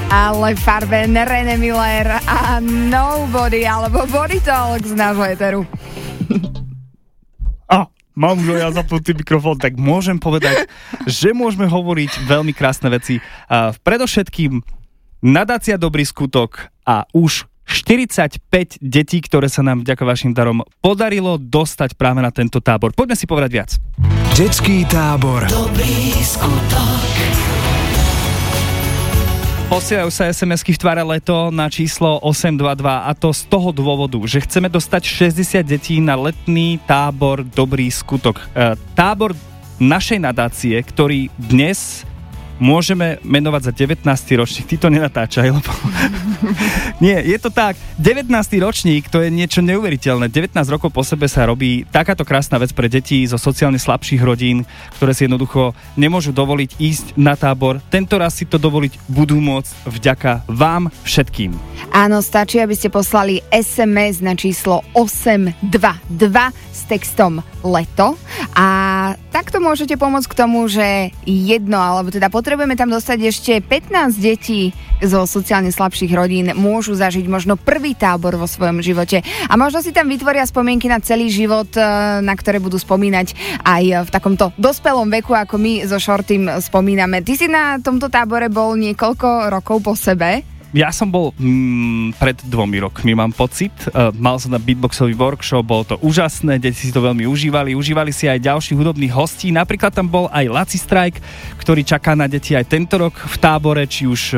Ale Farben, René Miller a Nobody, alebo Body Talk z nášho éteru. Mám už ja zapnutý mikrofón, tak môžem povedať, že môžeme hovoriť veľmi krásne veci. Predovšetkým nadácia Dobrý skutok a už 45 detí, ktoré sa nám vďaka vašim darom podarilo dostať práve na tento tábor. Poďme si povedať viac. Detský tábor Dobrý skutok. Posielajú sa SMS-ky v tvare leto na číslo 822 a to z toho dôvodu, že chceme dostať 60 detí na letný tábor Dobrý skutok. Tábor našej nadácie, ktorý dnes môžeme menovať za 19. ročník. Ty to nenatáčaj, lebo... Nie, je to tak. 19. ročník, to je niečo neuveriteľné. 19 rokov po sebe sa robí takáto krásna vec pre deti zo sociálne slabších rodín, ktoré si jednoducho nemôžu dovoliť ísť na tábor. Tento raz si to dovoliť budú môcť vďaka vám všetkým. Áno, stačí, aby ste poslali SMS na číslo 822 s textom leto a takto môžete pomôcť k tomu, že potrebujeme tam dostať ešte 15 detí zo sociálne slabších rodín, môžu zažiť možno prvý tábor vo svojom živote a možno si tam vytvoria spomienky na celý život, na ktoré budú spomínať aj v takomto dospelom veku, ako my so Shortym spomíname. Ty si na tomto tábore bol niekoľko rokov po sebe? Ja som bol pred 2 rokmi, mám pocit. Mal som na beatboxový workshop, bolo to úžasné, deti si to veľmi užívali si aj ďalších hudobných hostí. Napríklad tam bol aj Laci Strike, ktorý čaká na deti aj tento rok v tábore, či už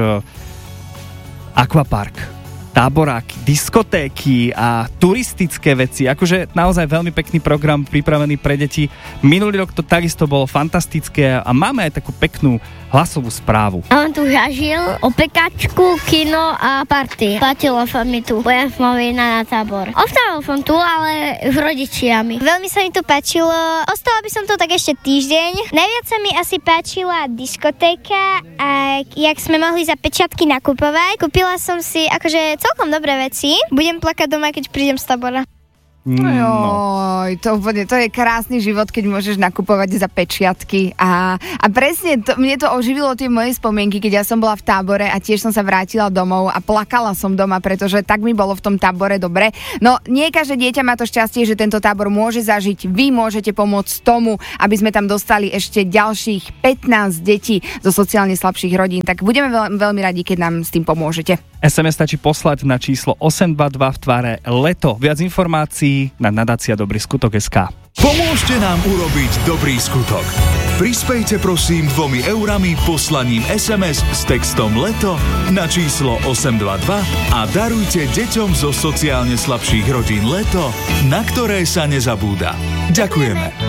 Aquapark, táboráky, diskotéky a turistické veci. Akože naozaj veľmi pekný program pripravený pre deti. Minulý rok to takisto bolo fantastické a máme aj takú peknú hlasovú správu. On tu zažil opekačku, kino a party. Platilo sa mi tu. Pojem som na tábor. Ostával som tu, ale s rodičiami. Veľmi sa mi tu páčilo. Ostala by som tu tak ešte týždeň. Najviac sa mi asi páčila diskotéka a jak sme mohli za pečiatky nakupovať. Kúpila som si akože celkom dobré veci. Budem plakať doma, keď prídem z tábora. Joj, to je krásny život, keď môžeš nakupovať za pečiatky a presne mne to oživilo tie moje spomienky, keď ja som bola v tábore a tiež som sa vrátila domov a plakala som doma, pretože tak mi bolo v tom tábore dobre. No nie každé dieťa má to šťastie, že tento tábor môže zažiť. Vy môžete pomôcť tomu, aby sme tam dostali ešte ďalších 15 detí zo sociálne slabších rodín, tak budeme veľmi radi, keď nám s tým pomôžete. SMS stačí poslať na číslo 822 v tvare leto. Viac informácií na nadácia Dobrý skutok.sk. Pomôžte nám urobiť dobrý skutok. Prispejte prosím 2 eurami poslaním SMS s textom leto na číslo 822 a darujte deťom zo sociálne slabších rodín leto, na ktoré sa nezabúda. Ďakujeme.